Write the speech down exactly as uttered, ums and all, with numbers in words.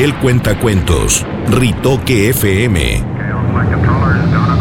y el cuentacuentos, Ritoque F M. Okay, all flight controllers,